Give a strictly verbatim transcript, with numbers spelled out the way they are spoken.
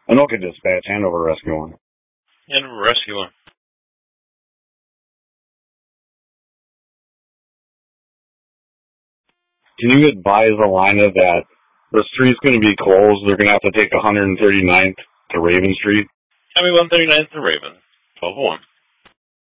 Anoka dispatch, hand over rescue one. Hand over rescue one. Can you advise Alina that the street's going to be closed? They're going to have to take one hundred thirty-ninth to Raven Street. County one thirty-ninth to Raven. twelve oh one.